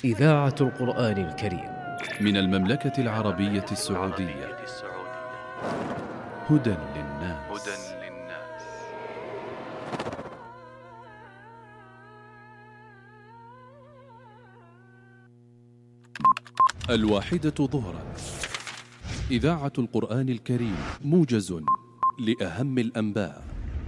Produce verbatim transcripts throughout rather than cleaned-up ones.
إذاعة القرآن الكريم من المملكة العربية السعودية. هدى للناس. الواحدة ظهرا، إذاعة القرآن الكريم، موجز لأهم الأنباء.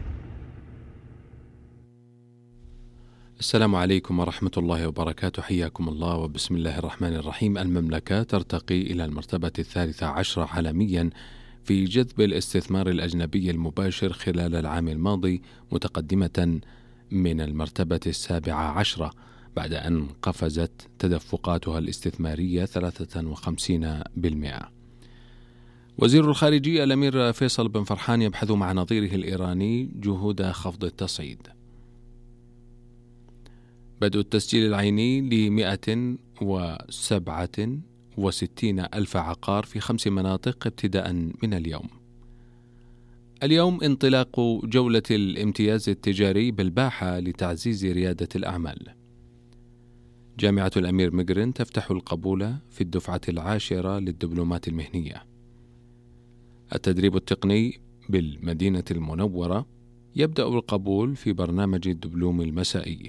السلام عليكم ورحمة الله وبركاته، حياكم الله وبسم الله الرحمن الرحيم. المملكة ترتقي إلى المرتبة الثالثة عشرة عالميا في جذب الاستثمار الأجنبي المباشر خلال العام الماضي، متقدمة من المرتبة السابعة عشرة بعد أن قفزت تدفقاتها الاستثمارية ثلاثة وخمسين بالمئة. وزير الخارجية الأمير فيصل بن فرحان يبحث مع نظيره الإيراني جهود خفض التصعيد. بدء التسجيل العيني لمئة وسبعة وستين ألف عقار في خمس مناطق ابتداء من اليوم. اليوم انطلاق جولة الامتياز التجاري بالباحة لتعزيز ريادة الأعمال. جامعة الأمير مقرن تفتح القبول في الدفعة العاشرة للدبلومات المهنية. التدريب التقني بالمدينة المنورة يبدأ القبول في برنامج الدبلوم المسائي.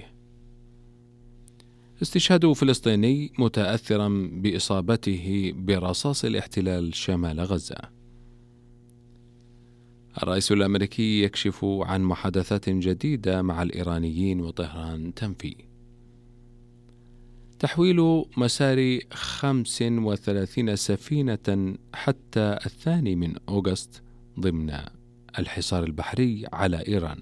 استشهاد فلسطيني متأثرا بإصابته برصاص الاحتلال شمال غزة. الرئيس الأمريكي يكشف عن محادثات جديدة مع الإيرانيين وطهران تنفي. تحويل مسار خمس وثلاثين سفينة حتى الثاني من أغسطس ضمن الحصار البحري على إيران.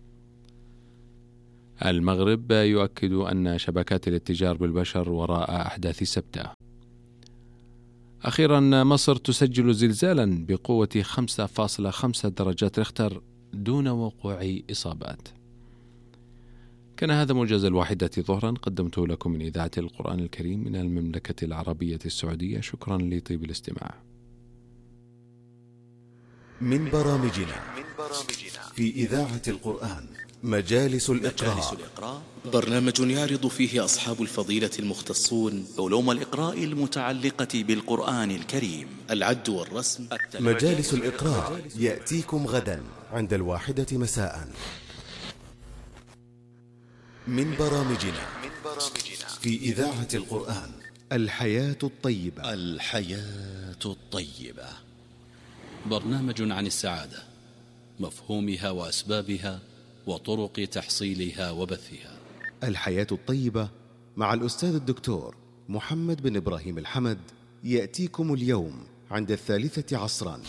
المغرب يؤكد أن شبكات الاتجار بالبشر وراء أحداث سبتة. أخيرا مصر تسجل زلزالا بقوة خمسة فاصلة خمسة درجات ريختر دون وقوع إصابات. كان هذا موجز الواحدة ظهرا قدمته لكم من إذاعة القرآن الكريم من المملكة العربية السعودية. شكرا لطيب الاستماع. من برامجنا في إذاعة القرآن مجالس الإقراء، برنامج يعرض فيه أصحاب الفضيلة المختصون علوم الإقراء المتعلقة بالقرآن الكريم، العد والرسم. مجالس الإقراء يأتيكم غدا عند الواحدة مساء. من برامجنا في إذاعة القرآن الحياة الطيبة. الحياة الطيبة برنامج عن السعادة، مفهومها وأسبابها وطرق تحصيلها وبثها. الحياة الطيبة مع الأستاذ الدكتور محمد بن إبراهيم الحمد يأتيكم اليوم عند الثالثة عصرا.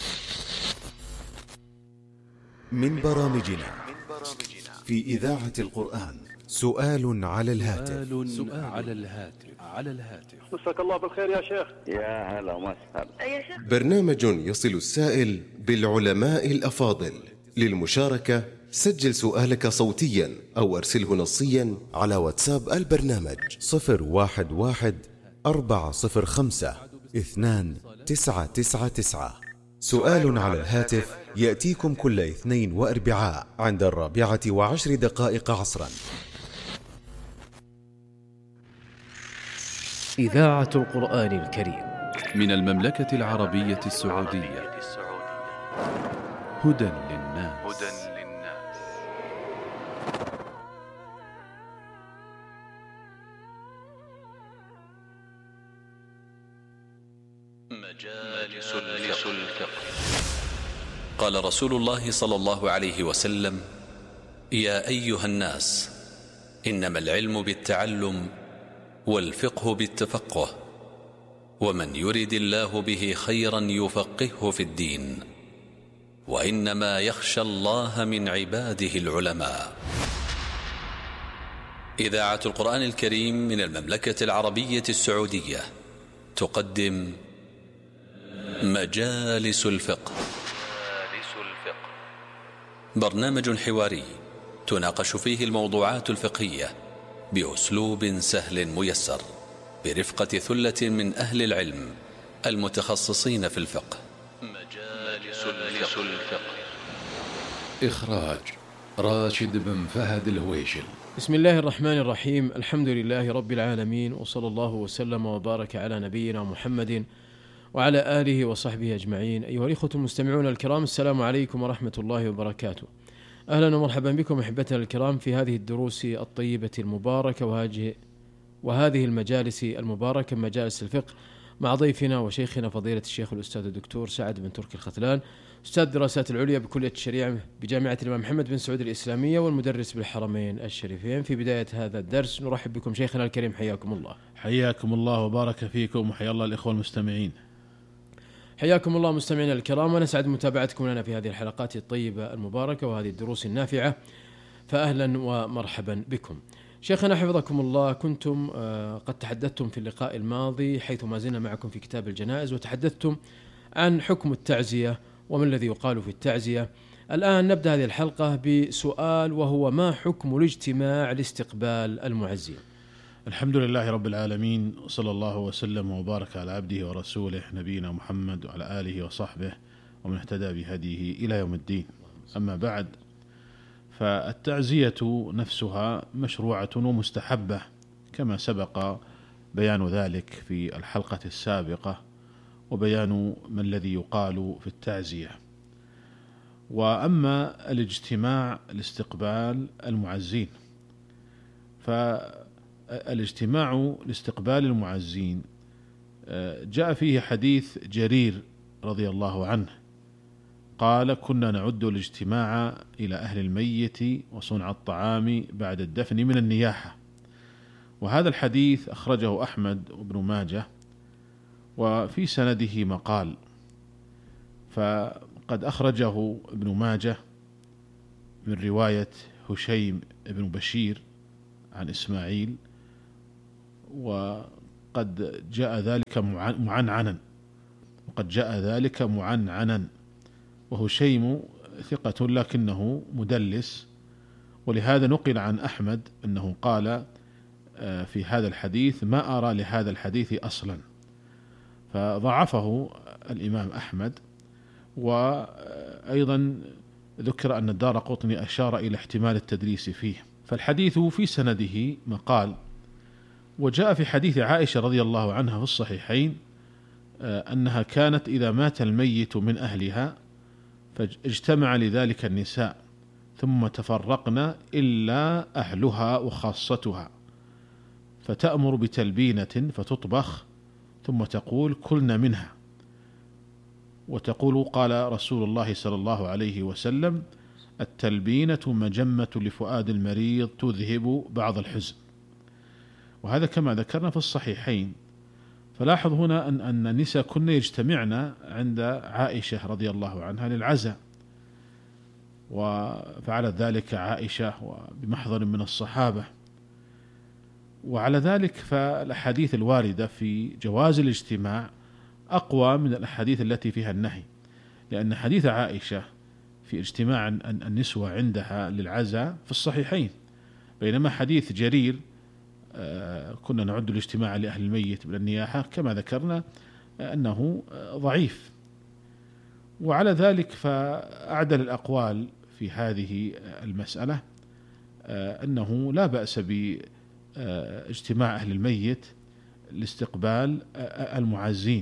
من برامجنا في إذاعة القرآن سؤال على الهاتف. سؤال على الهاتف على الهاتف مساك الله بالخير يا شيخ. يا هلا ومرحبا يا شيخ. برنامج يصل السائل بالعلماء الأفاضل. للمشاركة سجل سؤالك صوتيا أو أرسله نصيا على واتساب البرنامج صفر واحد واحد أربعة صفر خمسة اثنان تسعة تسعة تسعة. سؤال على الهاتف يأتيكم كل اثنين وأربعاء عند الرابعة وعشر دقائق عصرا. إذاعة القرآن الكريم من المملكة العربية السعودية. هدى للناس. مجالس الفقه. قال رسول الله صلى الله عليه وسلم: يا أيها الناس، إنما العلم بالتعلم والفقه بالتفقه، ومن يرد الله به خيرا يفقهه في الدين، وإنما يخشى الله من عباده العلماء. إذاعة القرآن الكريم من المملكة العربية السعودية تقدم مجالس الفقه. برنامج حواري تناقش فيه الموضوعات الفقهية بأسلوب سهل ميسر، برفقة ثلة من أهل العلم المتخصصين في الفقه. مجالس الفقه. إخراج راشد بن فهد الهويشل. بسم الله الرحمن الرحيم. الحمد لله رب العالمين، وصلى الله وسلم وبارك على نبينا محمد وعلى آله وصحبه أجمعين. أيها الإخوة المستمعون الكرام، السلام عليكم ورحمة الله وبركاته. أهلا ومرحبا بكم أحبتنا الكرام في هذه الدروس الطيبة المباركة وهذه وهذه المجالس المباركة، مجالس الفقه، مع ضيفنا وشيخنا فضيلة الشيخ الأستاذ الدكتور سعد بن تركي الختلان، أستاذ الدراسات العليا بكلية الشريعة بجامعة الإمام محمد بن سعود الإسلامية والمدرس بالحرمين الشريفين. في بداية هذا الدرس نرحب بكم شيخنا الكريم، حياكم الله. حياكم الله وبارك فيكم، وحيا الله الإخوة المستمعين. حياكم الله مستمعينا الكرام، ونسعد متابعتكم لنا في هذه الحلقات الطيبة المباركة وهذه الدروس النافعة، فأهلا ومرحبا بكم. شيخنا حفظكم الله، كنتم قد تحدثتم في اللقاء الماضي حيث ما زلنا معكم في كتاب الجنائز، وتحدثتم عن حكم التعزية وما الذي يقال في التعزية. الآن نبدأ هذه الحلقة بسؤال، وهو ما حكم الاجتماع لاستقبال المعزين؟ الحمد لله رب العالمين، وصلى الله وسلم وبارك على عبده ورسوله نبينا محمد وعلى آله وصحبه ومن اهتدى بهديه إلى يوم الدين. أما بعد، فالتعزية نفسها مشروعة ومستحبة كما سبق بيان ذلك في الحلقة السابقة، وبيان ما الذي يقال في التعزية. وأما الاجتماع لاستقبال المعزين، فالاجتماع لاستقبال المعزين جاء فيه حديث جرير رضي الله عنه قال: كنا نعد الاجتماع إلى أهل الميت وصنع الطعام بعد الدفن من النياحة. وهذا الحديث أخرجه أحمد وابن ماجه، وفي سنده مقال، فقد أخرجه ابن ماجه من رواية هشيم بن بشير عن إسماعيل، وقد جاء ذلك معنعنا وقد جاء ذلك معنعنا وهشيم ثقة لكنه مدلس، ولهذا نقل عن أحمد أنه قال في هذا الحديث: ما أرى لهذا الحديث أصلا، فضعفه الإمام أحمد. وأيضا ذكر أن الدارقطني أشار إلى احتمال التدليس فيه، فالحديث في سنده مقال. وجاء في حديث عائشة رضي الله عنها في الصحيحين أنها كانت إذا مات الميت من أهلها فاجتمع لذلك النساء ثم تفرقن إلا أهلها وخاصتها، فتأمر بتلبينة فتطبخ ثم تقول: كلنا منها، وتقول: قال رسول الله صلى الله عليه وسلم: التلبينة مجمة لفؤاد المريض تذهب بعض الحزن. وهذا كما ذكرنا في الصحيحين. فلاحظ هنا أن أن النساء كن يجتمعن عند عائشة رضي الله عنها للعزاء، وفعلت ذلك عائشة وبمحضر من الصحابة. وعلى ذلك فالأحاديث الواردة في جواز الاجتماع أقوى من الأحاديث التي فيها النهي، لأن حديث عائشة في اجتماع النسوة عندها للعزاء في الصحيحين، بينما حديث جرير كنا نعد الاجتماع لأهل الميت من النياحة كما ذكرنا أنه ضعيف. وعلى ذلك فأعدل الأقوال في هذه المسألة أنه لا بأس باجتماع أهل الميت لاستقبال المعزين،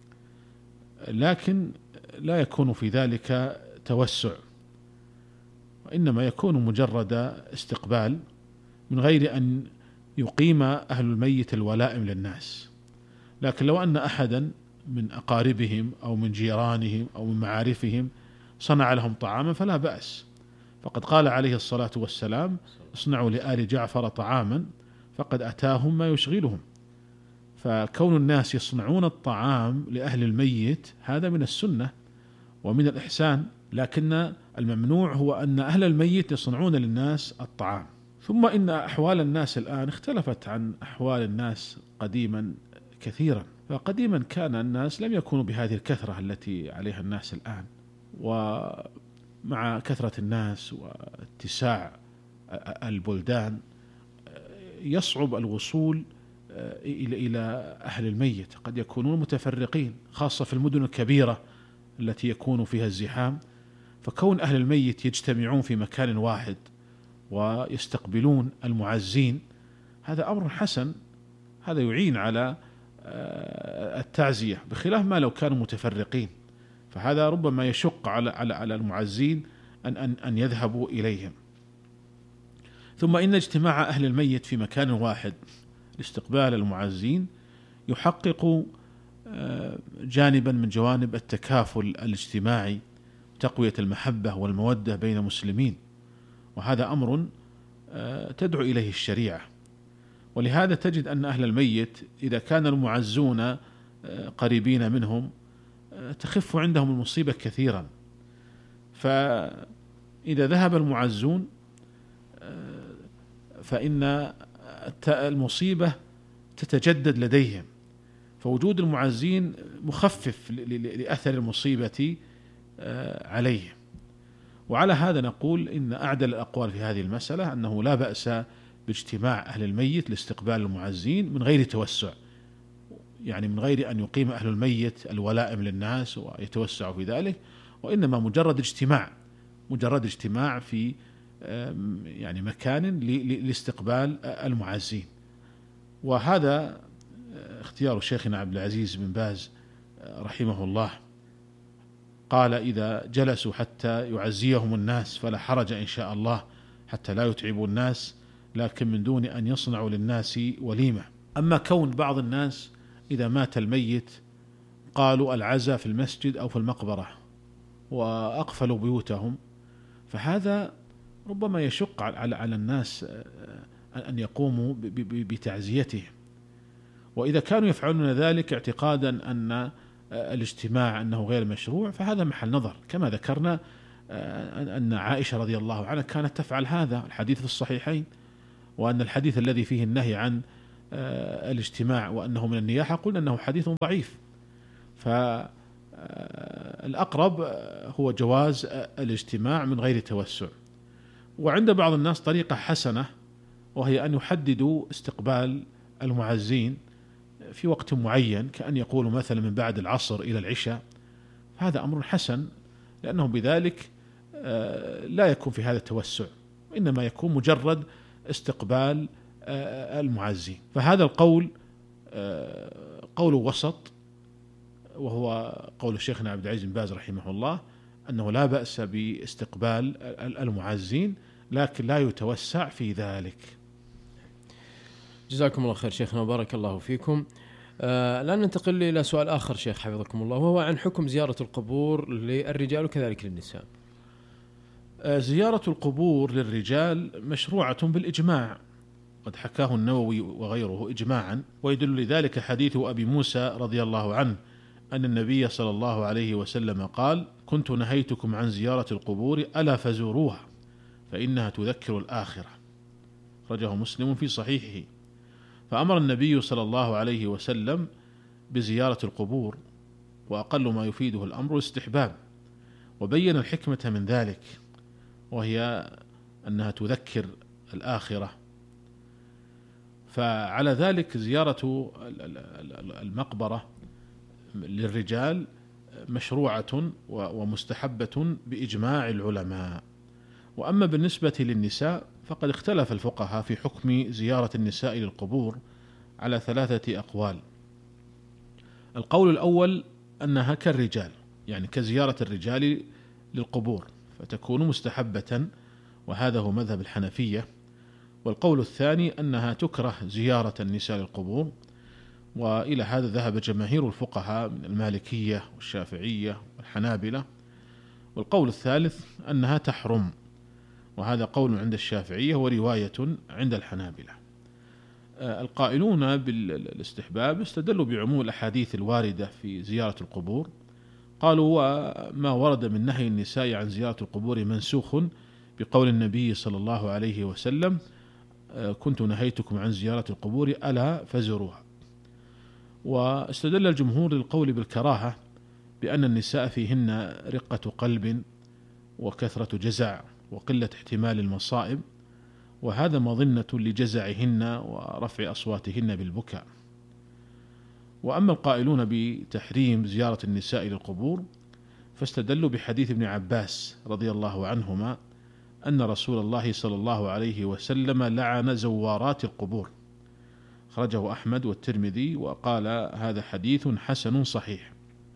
لكن لا يكون في ذلك توسع، وإنما يكون مجرد استقبال من غير أن يقيم أهل الميت الولائم للناس. لكن لو أن أحدا من أقاربهم أو من جيرانهم أو من معارفهم صنع لهم طعاما فلا بأس، فقد قال عليه الصلاة والسلام: اصنعوا لآل جعفر طعاما فقد أتاهم ما يشغلهم. فكون الناس يصنعون الطعام لأهل الميت هذا من السنة ومن الإحسان، لكن الممنوع هو أن أهل الميت يصنعون للناس الطعام. ثم إن أحوال الناس الآن اختلفت عن أحوال الناس قديما كثيرا، فقديما كان الناس لم يكونوا بهذه الكثرة التي عليها الناس الآن، ومع كثرة الناس واتساع البلدان يصعب الوصول إلى أهل الميت، قد يكونون متفرقين خاصة في المدن الكبيرة التي يكون فيها الزحام، فكون أهل الميت يجتمعون في مكان واحد ويستقبلون المعزين هذا أمر حسن، هذا يعين على التعزية، بخلاف ما لو كانوا متفرقين، فهذا ربما يشق على على على المعزين أن أن أن يذهبوا إليهم. ثم إن اجتماع أهل الميت في مكان واحد لاستقبال المعزين يحقق جانبا من جوانب التكافل الاجتماعي، تقوية المحبة والمودة بين المسلمين، وهذا أمر تدعو إليه الشريعة. ولهذا تجد أن أهل الميت إذا كان المعزون قريبين منهم تخف عندهم المصيبة كثيرا، فإذا ذهب المعزون فإن المصيبة تتجدد لديهم، فوجود المعزين مخفف لأثر المصيبة عليهم. وعلى هذا نقول إن أعدل الأقوال في هذه المسألة أنه لا بأس باجتماع أهل الميت لاستقبال المعزين من غير توسع، يعني من غير أن يقيم أهل الميت الولائم للناس ويتوسعوا في ذلك، وإنما مجرد اجتماع مجرد اجتماع في يعني مكان لاستقبال المعزين. وهذا اختيار شيخنا عبد العزيز بن باز رحمه الله، قال إذا جلسوا حتى يعزيهم الناس فلا حرج إن شاء الله، حتى لا يتعبوا الناس، لكن من دون أن يصنعوا للناس وليمة. أما كون بعض الناس إذا مات الميت قالوا العزاء في المسجد أو في المقبرة وأقفلوا بيوتهم، فهذا ربما يشق على على الناس أن يقوموا بتعزيته. وإذا كانوا يفعلون ذلك اعتقادا أن الاجتماع أنه غير مشروع فهذا محل نظر، كما ذكرنا أن عائشة رضي الله عنها كانت تفعل هذا، الحديث في الصحيحين، وأن الحديث الذي فيه النهي عن الاجتماع وأنه من النياحة قلنا أنه حديث ضعيف، فالأقرب هو جواز الاجتماع من غير توسع. وعند بعض الناس طريقة حسنة، وهي أن يحددوا استقبال المعزين في وقت معين، كأن يقولوا مثلا من بعد العصر إلى العشاء، هذا أمر حسن، لأنه بذلك لا يكون في هذا التوسع، إنما يكون مجرد استقبال المعزين. فهذا القول قول وسط، وهو قول شيخنا عبد العزيز بن باز رحمه الله، أنه لا بأس باستقبال المعزين لكن لا يتوسع في ذلك. جزاكم الله خير شيخنا وبارك الله فيكم. آه الآن ننتقل إلى سؤال آخر شيخ حفظكم الله، وهو عن حكم زيارة القبور للرجال وكذلك للنساء. آه زيارة القبور للرجال مشروعة بالإجماع، قد حكاه النووي وغيره إجماعا، ويدل لذلك حديث أبي موسى رضي الله عنه أن النبي صلى الله عليه وسلم قال: كنت نهيتكم عن زيارة القبور ألا فزوروها فإنها تذكر الآخرة، أخرجه مسلم في صحيحه. فأمر النبي صلى الله عليه وسلم بزيارة القبور، وأقل ما يفيده الأمر الاستحباب، وبين الحكمة من ذلك، وهي أنها تذكر الآخرة. فعلى ذلك زيارة المقبرة للرجال مشروعة ومستحبة بإجماع العلماء. وأما بالنسبة للنساء فقد اختلف الفقهاء في حكم زيارة النساء للقبور على ثلاثة أقوال. القول الأول أنها كالرجال، يعني كزيارة الرجال للقبور، فتكون مستحبة، وهذا هو مذهب الحنفية. والقول الثاني أنها تكره زيارة النساء للقبور، وإلى هذا ذهب جماهير الفقهاء من المالكية والشافعية والحنابلة. والقول الثالث أنها تحرم، وهذا قول عند الشافعية ورواية عند الحنابلة. القائلون بالاستحباب استدلوا بعموم الأحاديث الواردة في زيارة القبور، قالوا: وما ورد من نهي النساء عن زيارة القبور منسوخ بقول النبي صلى الله عليه وسلم: كنت نهيتكم عن زيارة القبور ألا فزوروها. واستدل الجمهور للقول بالكراهة بأن النساء فيهن رقة قلب وكثرة جزع وقلة احتمال المصائب، وهذا مظنة لجزعهن ورفع أصواتهن بالبكاء. وأما القائلون بتحريم زيارة النساء للقبور فاستدلوا بحديث ابن عباس رضي الله عنهما أن رسول الله صلى الله عليه وسلم لعن زوارات القبور، خرجه أحمد والترمذي وقال هذا حديث حسن صحيح.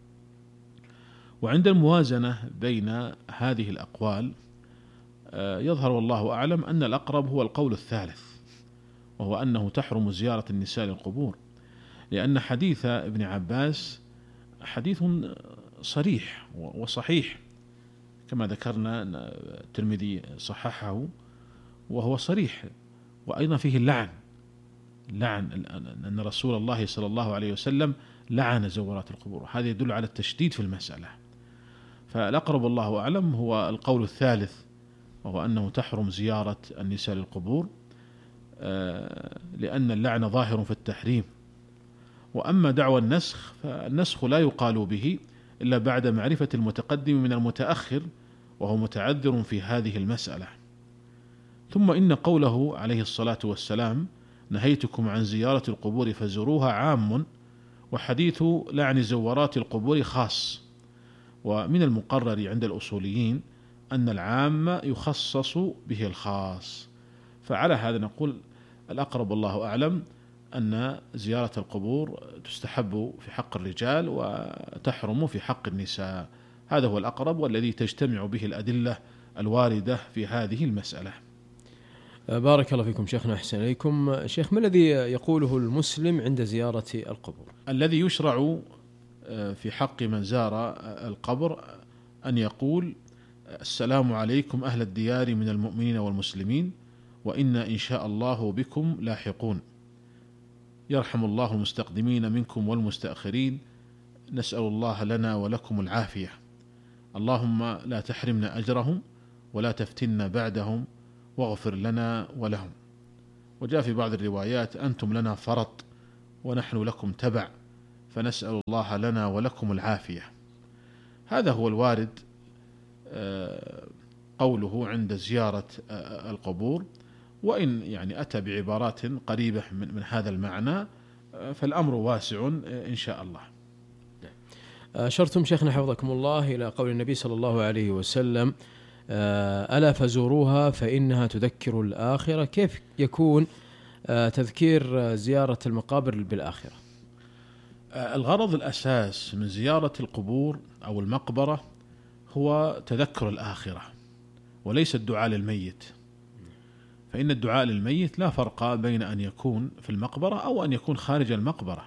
وعند الموازنة بين هذه الأقوال يظهر والله أعلم أن الأقرب هو القول الثالث، وهو أنه تحرم زيارة النساء للقبور، لأن حديث ابن عباس حديث صريح وصحيح كما ذكرنا، الترمذي صححه وهو صريح، وأيضا فيه اللعن لعن أن رسول الله صلى الله عليه وسلم لعن زوارات القبور، هذا يدل على التشديد في المسألة. فالأقرب والله أعلم هو القول الثالث، وهو أنه تحرم زيارة النساء للقبور لأن اللعن ظاهر في التحريم. وأما دعوى النسخ فالنسخ لا يقال به إلا بعد معرفة المتقدم من المتأخر، وهو متعذر في هذه المسألة. ثم إن قوله عليه الصلاة والسلام نهيتكم عن زيارة القبور فزوروها عام، وحديث لعن زوارات القبور خاص. ومن المقرر عند الأصوليين أن العام يخصص به الخاص، فعلى هذا نقول الأقرب والله أعلم أن زيارة القبور تستحب في حق الرجال وتحرم في حق النساء، هذا هو الأقرب والذي تجتمع به الأدلة الواردة في هذه المسألة. بارك الله فيكم شيخنا، أحسن إليكم. شيخ، ما الذي يقوله المسلم عند زيارة القبور؟ الذي يشرع في حق من زار القبر أن يقول السلام عليكم أهل الديار من المؤمنين والمسلمين، وإنا إن شاء الله بكم لاحقون، يرحم الله المستقدمين منكم والمستأخرين، نسأل الله لنا ولكم العافية، اللهم لا تحرمنا أجرهم ولا تفتنا بعدهم واغفر لنا ولهم. وجاء في بعض الروايات أنتم لنا فرط ونحن لكم تبع، فنسأل الله لنا ولكم العافية. هذا هو الوارد قوله عند زيارة القبور، وإن يعني أتى بعبارات قريبة من, من هذا المعنى فالأمر واسع إن شاء الله. أشرتم شيخنا حفظكم الله إلى قول النبي صلى الله عليه وسلم ألا فزوروها فإنها تذكر الآخرة، كيف يكون تذكير زيارة المقابر بالآخرة؟ الغرض الأساس من زيارة القبور أو المقبرة هو تذكر الآخرة وليس الدعاء للميت، فإن الدعاء للميت لا فرق بين أن يكون في المقبرة أو أن يكون خارج المقبرة.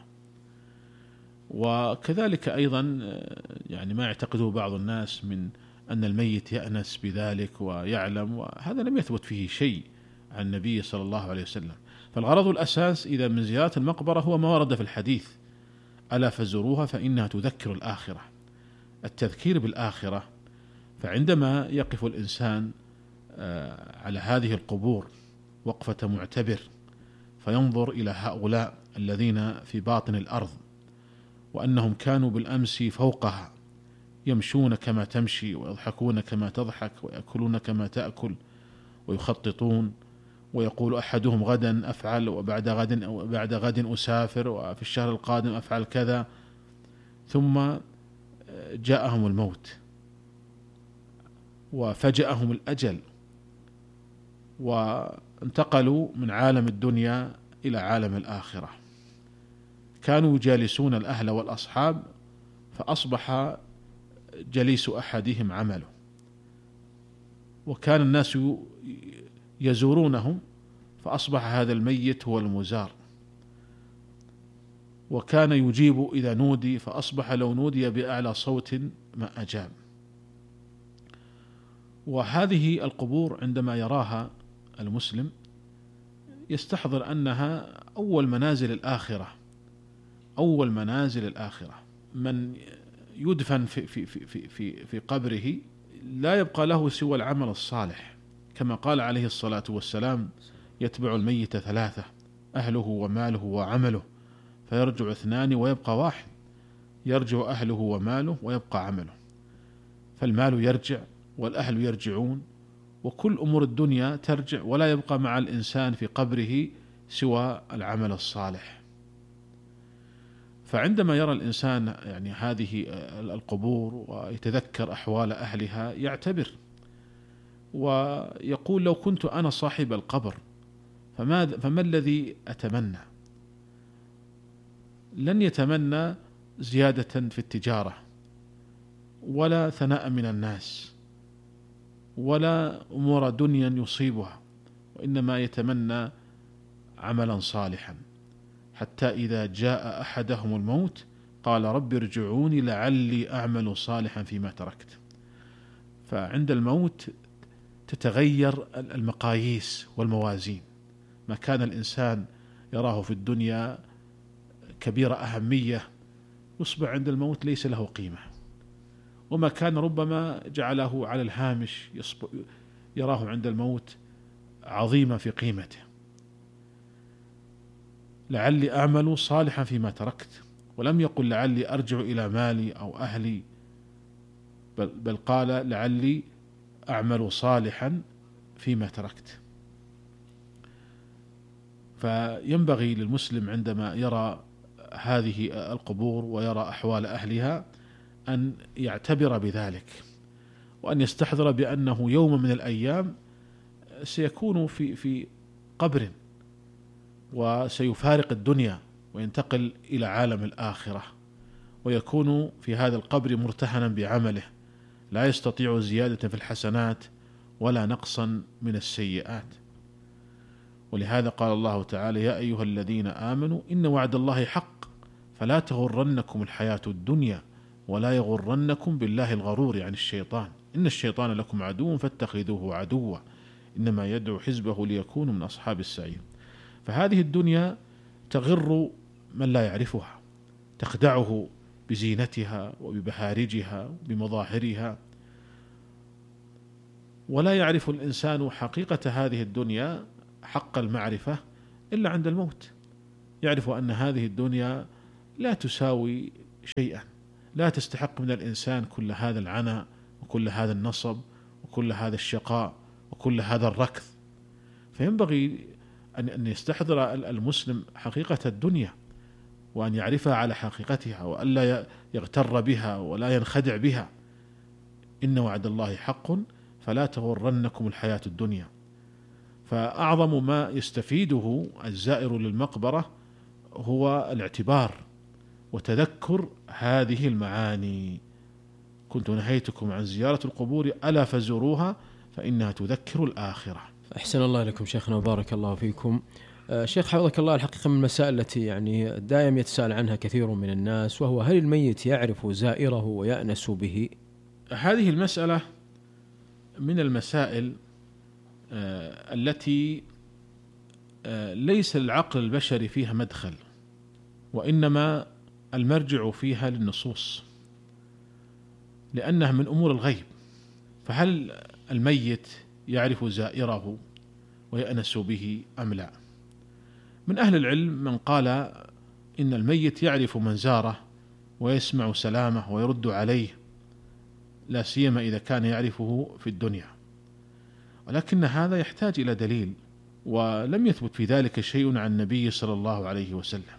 وكذلك أيضا يعني ما يعتقده بعض الناس من أن الميت يأنس بذلك ويعلم، وهذا لم يثبت فيه شيء عن النبي صلى الله عليه وسلم. فالغرض الأساس إذا من زيارة المقبرة هو ما ورد في الحديث ألا فزوروها فإنها تذكر الآخرة، التذكير بالآخرة. فعندما يقف الإنسان على هذه القبور وقفة معتبر فينظر إلى هؤلاء الذين في باطن الأرض وأنهم كانوا بالأمس فوقها، يمشون كما تمشي ويضحكون كما تضحك ويأكلون كما تأكل ويخططون، ويقول أحدهم غدا أفعل وبعد غد أو بعد غد أسافر وفي الشهر القادم أفعل كذا، ثم جاءهم الموت وفجأهم الأجل وانتقلوا من عالم الدنيا إلى عالم الآخرة. كانوا يجالسون الأهل والأصحاب فأصبح جليس أحدهم عمله، وكان الناس يزورونهم فأصبح هذا الميت هو المزار، وكان يجيب إذا نودي فأصبح لو نودي بأعلى صوت ما أجاب. وهذه القبور عندما يراها المسلم يستحضر أنها أول منازل الآخرة، أول منازل الآخرة. من يدفن في, في, في, في, في قبره لا يبقى له سوى العمل الصالح، كما قال عليه الصلاة والسلام يتبع الميت ثلاثة أهله وماله وعمله، فيرجع اثنان ويبقى واحد، يرجع أهله وماله ويبقى عمله. فالمال يرجع والأهل يرجعون وكل أمور الدنيا ترجع، ولا يبقى مع الإنسان في قبره سوى العمل الصالح. فعندما يرى الإنسان يعني هذه القبور ويتذكر أحوال أهلها يعتبر ويقول لو كنت أنا صاحب القبر فما, فما الذي أتمنى؟ لن يتمنى زيادة في التجارة ولا ثناء من الناس ولا أمور دنيا يصيبها، وإنما يتمنى عملا صالحا، حتى إذا جاء أحدهم الموت قال رب ارجعوني لعلي أعمل صالحا فيما تركت. فعند الموت تتغير المقاييس والموازين، ما كان الإنسان يراه في الدنيا كبير أهمية يصبح عند الموت ليس له قيمة، وما كان ربما جعله على الهامش يراه عند الموت عظيما في قيمته. لعلي أعمل صالحا فيما تركت، ولم يقل لعلي أرجع إلى مالي أو أهلي، بل, بل قال لعلي أعمل صالحا فيما تركت. فينبغي للمسلم عندما يرى هذه القبور ويرى أحوال أهلها أن يعتبر بذلك، وأن يستحضر بأنه يوم من الأيام سيكون في في قبر وسيفارق الدنيا وينتقل إلى عالم الآخرة، ويكون في هذا القبر مرتهنا بعمله لا يستطيع زيادة في الحسنات ولا نقصا من السيئات. ولهذا قال الله تعالى يا أيها الذين آمنوا إن وعد الله حق فلا تغرنكم الحياة الدنيا ولا يغرنكم بالله الغرور، يعني الشيطان، إن الشيطان لكم عدو فاتخذوه عدوا إنما يدعو حزبه ليكونوا من أصحاب السعير. فهذه الدنيا تغر من لا يعرفها، تخدعه بزينتها وببهارجها وبمظاهرها، ولا يعرف الإنسان حقيقة هذه الدنيا حق المعرفة إلا عند الموت. يعرف أن هذه الدنيا لا تساوي شيئا، لا تستحق من الإنسان كل هذا العناء وكل هذا النصب وكل هذا الشقاء وكل هذا الركض. فينبغي أن يستحضر المسلم حقيقة الدنيا وأن يعرفها على حقيقتها، وألا يغتر بها ولا ينخدع بها. إن وعد الله حق فلا تغرنكم الحياة الدنيا. فأعظم ما يستفيده الزائر للمقبرة هو الاعتبار وتذكر هذه المعاني. كنت نهيتكم عن زيارة القبور ألا فزوروها فإنها تذكر الآخرة. أحسن الله لكم شيخنا وبارك الله فيكم. شيخ حفظك الله، الحقيقة من المسائل التي يعني دائما يتساءل عنها كثير من الناس، وهو هل الميت يعرف زائره ويأنس به؟ هذه المسألة من المسائل التي ليس العقل البشري فيها مدخل، وإنما المرجع فيها للنصوص، لأنها من أمور الغيب. فهل الميت يعرف زائره ويأنس به أم لا؟ من أهل العلم من قال إن الميت يعرف من زاره ويسمع سلامه ويرد عليه، لا سيما إذا كان يعرفه في الدنيا، ولكن هذا يحتاج إلى دليل، ولم يثبت في ذلك شيء عن النبي صلى الله عليه وسلم.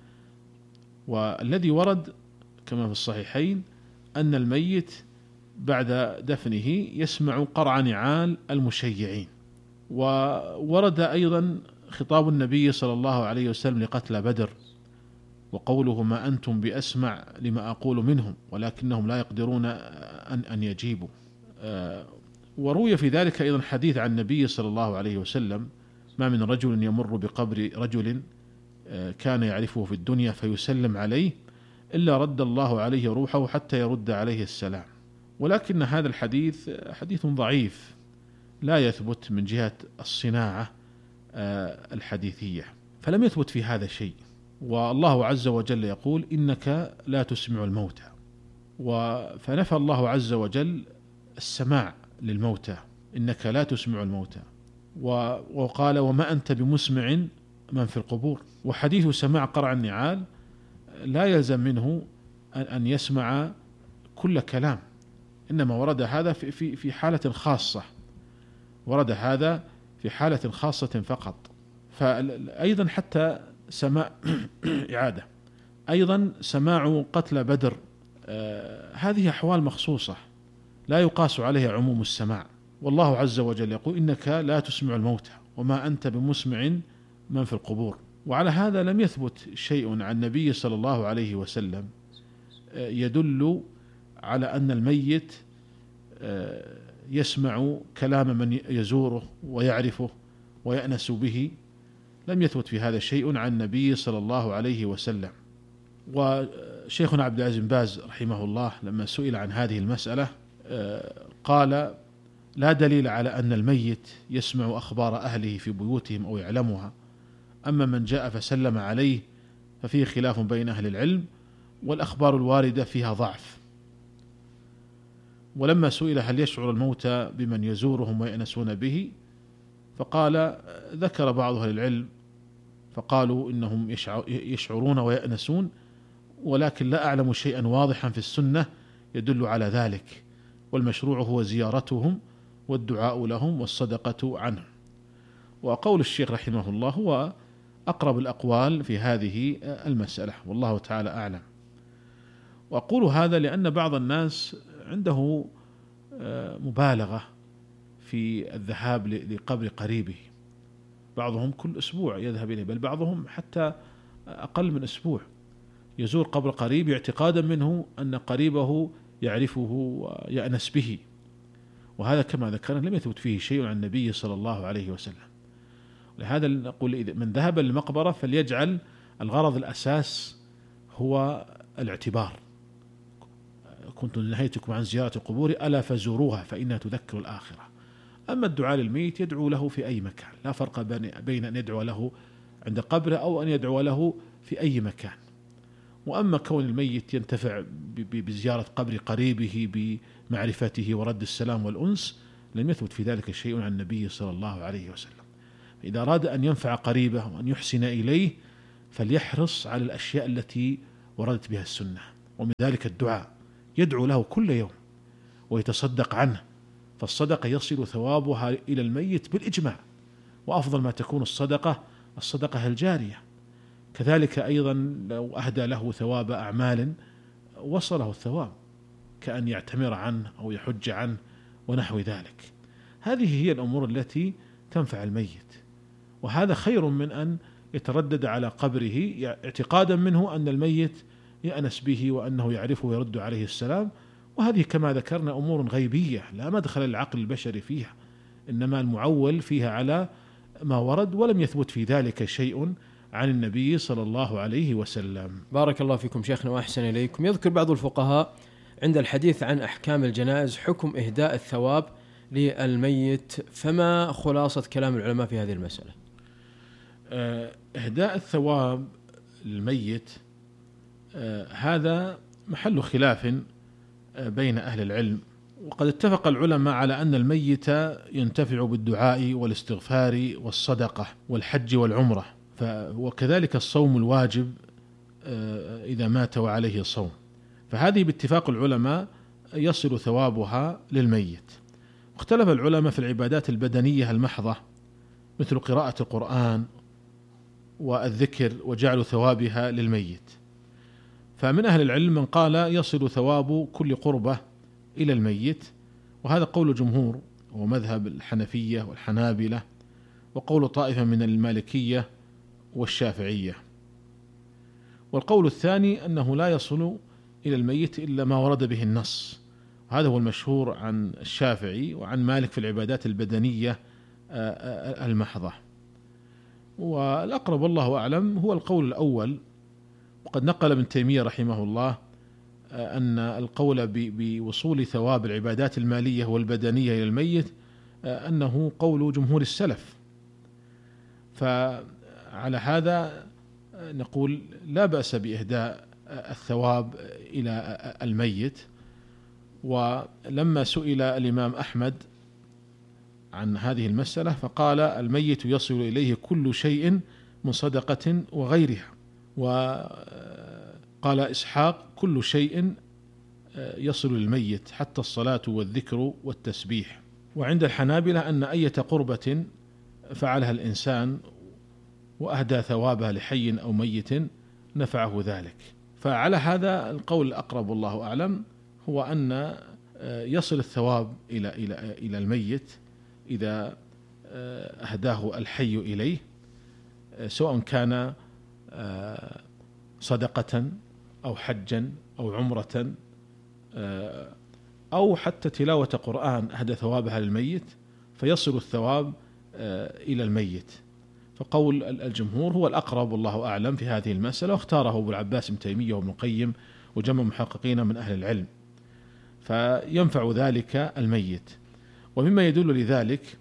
والذي ورد كما في الصحيحين أن الميت بعد دفنه يسمع قرع نعال المشيعين. وورد أيضا خطاب النبي صلى الله عليه وسلم لقتلى بدر وقوله ما أنتم بأسمع لما أقول منهم ولكنهم لا يقدرون أن أن يجيبوا. وروي في ذلك أيضا حديث عن النبي صلى الله عليه وسلم ما من رجل يمر بقبر رجل كان يعرفه في الدنيا فيسلم عليه إلا رد الله عليه روحه حتى يرد عليه السلام. ولكن هذا الحديث حديث ضعيف لا يثبت من جهة الصناعة الحديثية، فلم يثبت في هذا شيء. والله عز وجل يقول إنك لا تسمع الموتى، فنفى الله عز وجل السماع للموتى، إنك لا تسمع الموتى، وقال وما أنت بمسمع من في القبور. وحديث سماع قرع النعال لا يلزم منه أن يسمع كل كلام، إنما ورد هذا في في في حالة خاصة، ورد هذا في حالة خاصة فقط. فأيضا حتى سماع إعادة أيضا سماع قتلى بدر، آه هذه أحوال مخصوصة لا يقاس عليها عموم السماع، والله عز وجل يقول إنك لا تسمع الموتى وما أنت بمسمع من في القبور. وعلى هذا لم يثبت شيء عن النبي صلى الله عليه وسلم يدل على أن الميت يسمع كلام من يزوره ويعرفه ويأنس به، لم يثبت في هذا شيء عن النبي صلى الله عليه وسلم. وشيخنا عبد العزيز بن باز رحمه الله لما سئل عن هذه المسألة قال: لا دليل على أن الميت يسمع أخبار أهله في بيوتهم أو يعلمها، أما من جاء فسلم عليه ففيه خلاف بين أهل العلم، والأخبار الواردة فيها ضعف. ولما سئل هل يشعر الموتى بمن يزورهم ويأنسون به، فقال: ذكر بعض أهل العلم فقالوا إنهم يشعرون ويأنسون، ولكن لا أعلم شيئا واضحا في السنة يدل على ذلك، والمشروع هو زيارتهم والدعاء لهم والصدقة عنهم. وقول الشيخ رحمه الله هو أقرب الأقوال في هذه المسألة، والله تعالى أعلم. وأقول هذا لأن بعض الناس عنده مبالغة في الذهاب لقبر قريبه، بعضهم كل أسبوع يذهب إليه، بل بعضهم حتى أقل من أسبوع يزور قبر قريب اعتقادا منه أن قريبه يعرفه ويأنس به، وهذا كما ذكرنا لم يثبت فيه شيء عن النبي صلى الله عليه وسلم. لهذا نقول إذا من ذهب للمقبرة فليجعل الغرض الأساس هو الاعتبار. كنت نهيتكم عن زيارة القبور ألا فزوروها فإنها تذكر الآخرة. أما الدعاء للميت يدعو له في أي مكان، لا فرق بين أن يدعو له عند قبره أو أن يدعو له في أي مكان. وأما كون الميت ينتفع بزيارة قبر قريبه بمعرفته ورد السلام والأنس، لم يثبت في ذلك شيء عن النبي صلى الله عليه وسلم. إذا أراد أن ينفع قريبه وأن يحسن إليه فليحرص على الأشياء التي وردت بها السنة، ومن ذلك الدعاء، يدعو له كل يوم ويتصدق عنه، فالصدقة يصل ثوابها إلى الميت بالإجماع، وأفضل ما تكون الصدقة الصدقة الجارية. كذلك أيضا لو أهدى له ثواب أعمال وصله الثواب، كأن يعتمر عنه أو يحج عنه ونحو ذلك. هذه هي الأمور التي تنفع الميت، وهذا خير من أن يتردد على قبره اعتقادا منه أن الميت يأنس به وأنه يعرفه ويرد عليه السلام. وهذه كما ذكرنا أمور غيبية لا مدخل العقل البشري فيها، إنما المعول فيها على ما ورد، ولم يثبت في ذلك شيء عن النبي صلى الله عليه وسلم. بارك الله فيكم شيخنا وأحسن إليكم. يذكر بعض الفقهاء عند الحديث عن أحكام الجنائز حكم إهداء الثواب للميت، فما خلاصة كلام العلماء في هذه المسألة؟ إهداء الثواب للميت هذا محل خلاف بين أهل العلم، وقد اتفق العلماء على أن الميت ينتفع بالدعاء والاستغفار والصدقة والحج والعمرة، وكذلك الصوم الواجب إذا مات وعليه صوم، فهذه باتفاق العلماء يصل ثوابها للميت. اختلف العلماء في العبادات البدنية المحضة مثل قراءة القرآن والذكر وجعل ثوابها للميت، فمن أهل العلم من قال يصل ثواب كل قربة إلى الميت، وهذا قول جمهور ومذهب الحنفية والحنابلة، وقول طائفة من المالكية والشافعية. والقول الثاني أنه لا يصل إلى الميت إلا ما ورد به النص، هذا هو المشهور عن الشافعي وعن مالك في العبادات البدنية المحضة. والأقرب والله أعلم هو القول الأول، وقد نقل ابن تيمية رحمه الله أن القول بوصول ثواب العبادات المالية والبدنية إلى الميت أنه قول جمهور السلف، فعلى هذا نقول لا بأس بإهداء الثواب إلى الميت. ولما سئل الإمام أحمد عن هذه المسألة فقال الميت يصل إليه كل شيء من صدقة وغيرها، وقال إسحاق كل شيء يصل للميت حتى الصلاة والذكر والتسبيح. وعند الحنابلة أن أية قربة فعلها الإنسان وأهدى ثوابها لحي أو ميت نفعه ذلك. فعلى هذا القول الأقرب والله أعلم هو أن يصل الثواب إلى إلى إلى الميت إذا أهداه الحي إليه، سواء كان صدقة أو حجا أو عمرة أو حتى تلاوة قرآن أهدى ثوابها للميت فيصل الثواب إلى الميت. فقول الجمهور هو الأقرب والله أعلم في هذه المسألة، واختاره أبو العباس ابن تيمية وابن القيم وجمع محققين من أهل العلم، فينفع ذلك الميت. ومما يدل لذلك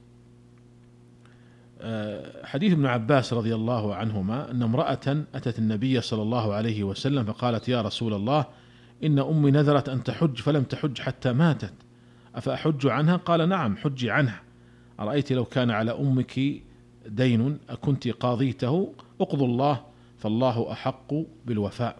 حديث ابن عباس رضي الله عنهما أن امرأة أتت النبي صلى الله عليه وسلم فقالت: يا رسول الله، إن أمي نذرت أن تحج فلم تحج حتى ماتت، أفأحج عنها؟ قال: نعم، حجي عنها. أرأيت لو كان على أمك دين أكنت قاضيته؟ اقضوا الله فالله أحق بالوفاء.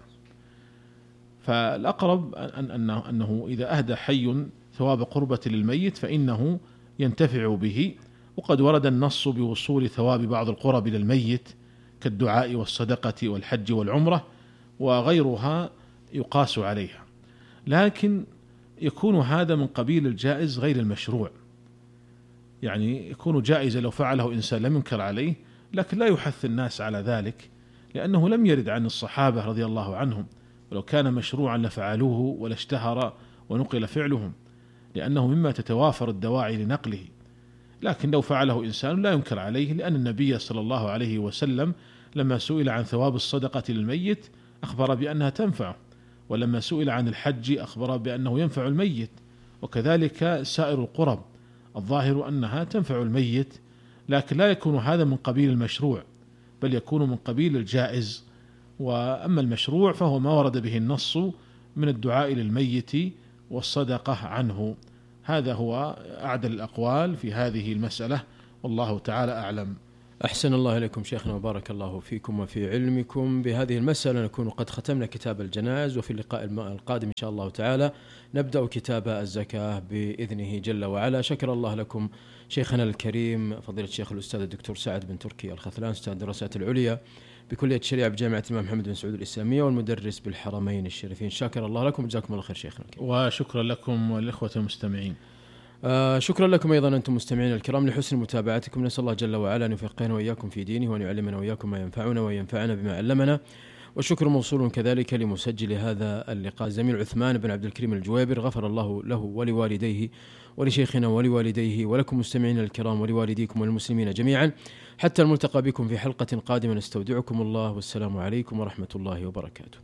فالأقرب أنه, أنه إذا أهدى حي ثواب قربة للميت فإنه ينتفع به، وقد ورد النص بوصول ثواب بعض القرب للميت كالدعاء والصدقة والحج والعمرة وغيرها يقاس عليها، لكن يكون هذا من قبيل الجائز غير المشروع، يعني يكون جائزا لو فعله إنسان لم ينكر عليه، لكن لا يحث الناس على ذلك لأنه لم يرد عن الصحابة رضي الله عنهم، ولو كان مشروعا لفعلوه ولا اشتهر ونقل فعلهم، لأنه مما تتوافر الدواعي لنقله. لكن لو فعله إنسان لا ينكر عليه، لأن النبي صلى الله عليه وسلم لما سئل عن ثواب الصدقة للميت أخبر بأنها تنفعه، ولما سئل عن الحج أخبر بأنه ينفع الميت، وكذلك سائر القرب الظاهر أنها تنفع الميت، لكن لا يكون هذا من قبيل المشروع، بل يكون من قبيل الجائز. وأما المشروع فهو ما ورد به النص من الدعاء للميت والصدقة عنه. هذا هو أعدل الأقوال في هذه المسألة، والله تعالى أعلم. أحسن الله إليكم شيخنا وبارك الله فيكم وفي علمكم. بهذه المسألة نكون قد ختمنا كتاب الجنائز، وفي اللقاء القادم إن شاء الله تعالى نبدأ كتاب الزكاة بإذنه جل وعلا. شكر الله لكم شيخنا الكريم فضيلة الشيخ الأستاذ الدكتور سعد بن تركي الخثلان، أستاذ الدراسات العليا بكلية الشريعة بجامعة الإمام محمد بن سعود الإسلامية والمدرس بالحرمين الشريفين. شكر الله لكم، جزاكم الله خير شيخنا الكريم. وشكرا لكم والإخوة المستمعين. آه شكرا لكم أيضا أنتم مستمعين الكرام لحسن متابعتكم. نسأل الله جل وعلا أن يفقهنا وإياكم في دينه وأن يعلمنا وإياكم ما ينفعنا وينفعنا بما علمنا. والشكر موصول كذلك لمسجل هذا اللقاء زميل عثمان بن عبد الكريم الجويبر، غفر الله له ولوالديه ولشيخنا ولوالديه ولكم مستمعين الكرام ولوالديكم والمسلمين جميعا. حتى الملتقى بكم في حلقة قادمة، نستودعكم الله والسلام عليكم ورحمة الله وبركاته.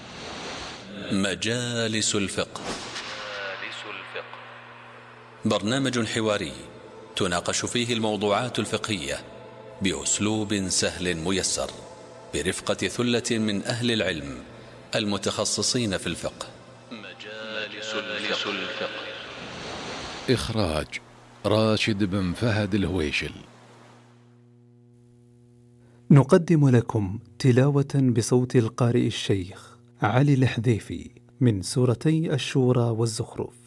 مجالس الفقه، برنامج حواري تناقش فيه الموضوعات الفقهية بأسلوب سهل ميسر برفقة ثلة من أهل العلم المتخصصين في الفقه. مجالس الفقه. إخراج راشد بن فهد الهويشل. نقدم لكم تلاوة بصوت القارئ الشيخ علي الحذيفي من سورتي الشورى والزخرف.